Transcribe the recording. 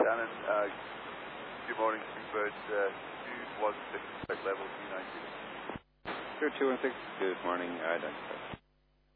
Shannon, good morning, Seabird 216 level 290. Sure, 216, good morning, identified.